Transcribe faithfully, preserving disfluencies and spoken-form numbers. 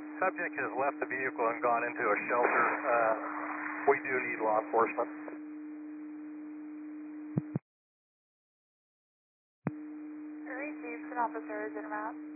Subject has left the vehicle and gone into a shelter. Uh, we do need law enforcement. Received an officer is en route.